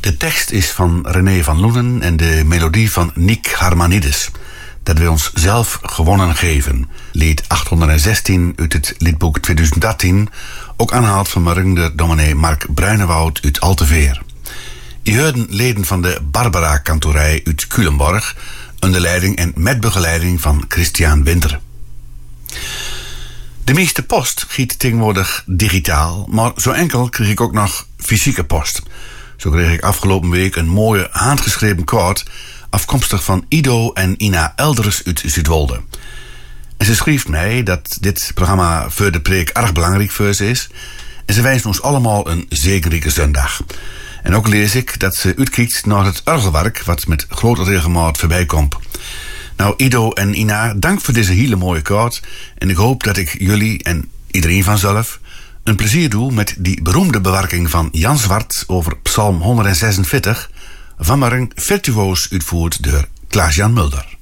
De tekst is van René van Loenen en de melodie van Nick Harmanides. Dat we ons zelf gewonnen geven. Lied 816 uit het liedboek 2013. Ook aangehaald vanmorgen door dominee Mark Bruinewoud uit Alteveer. Je hoorden leden van de Barbara-kantorij uit Culemborg, onder leiding en met begeleiding van Christian Winter. De meeste post giet tegenwoordig digitaal, maar zo enkel kreeg ik ook nog fysieke post. Zo kreeg ik afgelopen week een mooie handgeschreven kaart, afkomstig van Ido en Ina Elders uit Zuidwolde. En ze schreef mij dat dit programma voor de preek erg belangrijk voor ze is. En ze wensen ons allemaal een zegenrijke zondag. En ook lees ik dat ze uitkijkt naar het orgelwerk wat met grote regelmaat voorbij komt. Nou, Ido en Ina, dank voor deze hele mooie kaart. En ik hoop dat ik jullie en iedereen vanzelf een plezier doe met die beroemde bewerking van Jan Zwart over Psalm 146, vanmorgen virtuoos uitvoerd door Klaas-Jan Mulder.